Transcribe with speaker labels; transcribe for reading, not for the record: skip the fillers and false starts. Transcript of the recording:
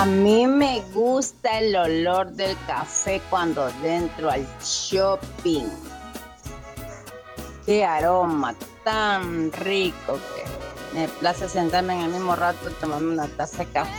Speaker 1: A mí me gusta el olor del café cuando dentro al shopping. Qué aroma tan rico que me place sentarme en el mismo rato y tomarme una taza de café